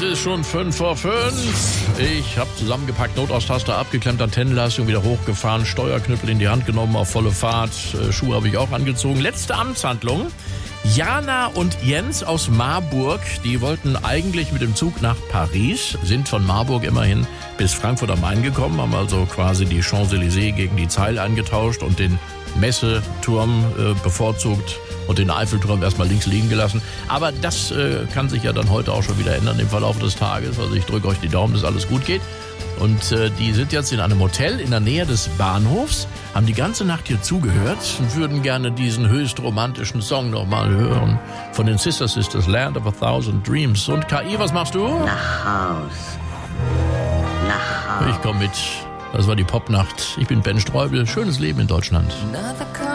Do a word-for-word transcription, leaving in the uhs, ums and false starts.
ist schon fünf vor fünf. Ich habe zusammengepackt, Notaustasser abgeklemmt, Antennenleistung wieder hochgefahren, Steuerknüppel in die Hand genommen auf volle Fahrt, Schuhe habe ich auch angezogen. Letzte Amtshandlung. Jana und Jens aus Marburg, die wollten eigentlich mit dem Zug nach Paris, sind von Marburg immerhin bis Frankfurt am Main gekommen, haben also quasi die Champs-Élysées gegen die Zeil eingetauscht und den Messeturm äh, bevorzugt und den Eiffelturm erstmal links liegen gelassen. Aber das äh, kann sich ja dann heute auch schon wieder ändern im Verlauf des Tages. Also ich drücke euch die Daumen, dass alles gut geht. Und äh, die sind jetzt in einem Hotel in der Nähe des Bahnhofs, haben die ganze Nacht hier zugehört und würden gerne diesen höchst romantischen Song nochmal hören. Von den Sister Sisters, Land of a Thousand Dreams. Und K I, was machst du? Nach Haus. Nach Haus. Ich komme mit. Das war die Popnacht. Ich bin Ben Streubel. Schönes Leben in Deutschland.